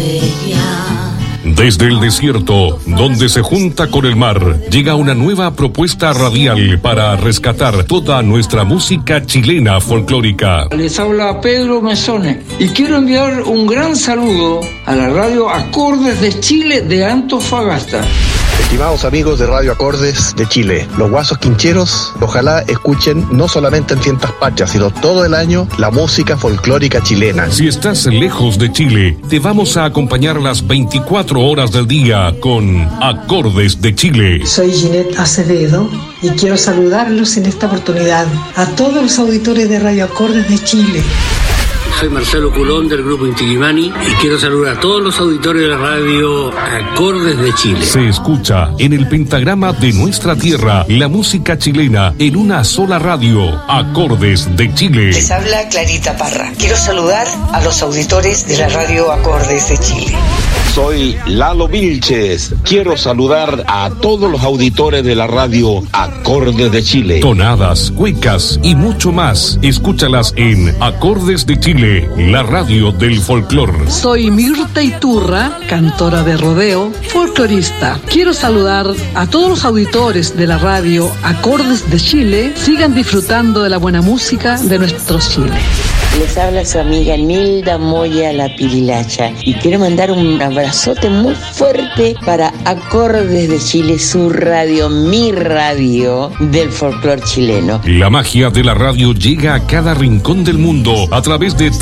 Desde el desierto, donde se junta con el mar, llega una nueva propuesta radial para rescatar toda nuestra música chilena folclórica. Les habla Pedro Mesone y quiero enviar un gran saludo a la radio Acordes de Chile de Antofagasta. Estimados amigos de Radio Acordes de Chile, los guasos quincheros, ojalá escuchen no solamente en fiestas patrias, sino todo el año la música folclórica chilena. Si estás lejos de Chile, te vamos a acompañar las 24 horas del día con Acordes de Chile. Soy Ginette Acevedo y quiero saludarlos en esta oportunidad a todos los auditores de Radio Acordes de Chile. Soy Marcelo Culón del grupo Inti-Illimani y quiero saludar a todos los auditores de la radio Acordes de Chile. Se escucha en el pentagrama de nuestra tierra la música chilena en una sola radio, Acordes de Chile. Les habla Clarita Parra. Quiero saludar a los auditores de la radio Acordes de Chile. Soy Lalo Vilches. Quiero saludar a todos los auditores de la radio Acordes de Chile. Tonadas, cuecas y mucho más. Escúchalas en Acordes de Chile, la radio del folclor. Soy Mirta Iturra, cantora de rodeo, folclorista. Quiero saludar a todos los auditores de la radio Acordes de Chile. Sigan disfrutando de la buena música de nuestro Chile. Les habla su amiga Nilda Moya La Pirilacha y quiero mandar un abrazote muy fuerte para Acordes de Chile, su radio, mi radio del folclor chileno. La magia de la radio llega a cada rincón del mundo a través de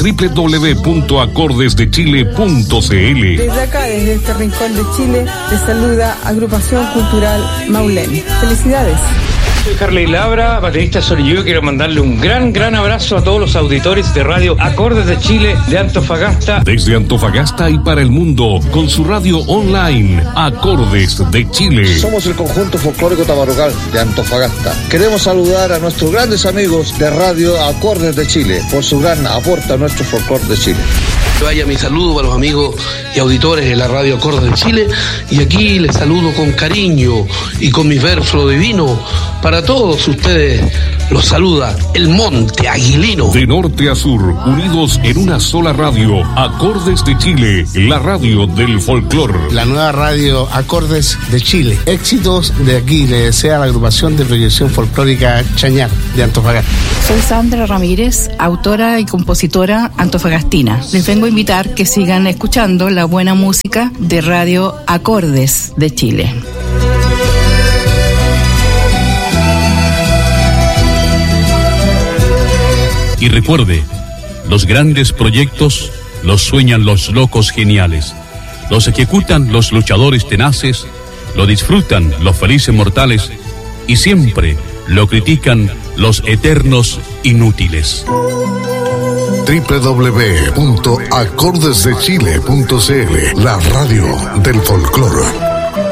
www.acordesdechile.cl. Desde acá, desde este rincón de Chile, te saluda Agrupación Cultural Maulén. ¡Felicidades! Soy Harley Labra, baterista soy yo. Quiero mandarle un gran abrazo a todos los auditores de radio Acordes de Chile de Antofagasta. Desde Antofagasta y para el mundo, con su radio online, Acordes de Chile. Somos el conjunto folclórico tabarocal de Antofagasta. Queremos saludar a nuestros grandes amigos de radio Acordes de Chile por su gran aporte a nuestro folclor de Chile. Vaya mi saludo para los amigos y auditores de la radio Acordes de Chile, y aquí les saludo con cariño y con mis versos divinos. Para todos ustedes los saluda el Monte Aguilino. De norte a sur, unidos en una sola radio, Acordes de Chile, la radio del folclor. La nueva radio Acordes de Chile. Éxitos de aquí le desea la agrupación de proyección folclórica Chañar de Antofagasta. Soy Sandra Ramírez, autora y compositora antofagastina. Les vengo a invitar que sigan escuchando la buena música de radio Acordes de Chile. Y recuerde, los grandes proyectos los sueñan los locos geniales, los ejecutan los luchadores tenaces, lo disfrutan los felices mortales y siempre lo critican los eternos inútiles. www.acordesdechile.cl, la radio del folclore.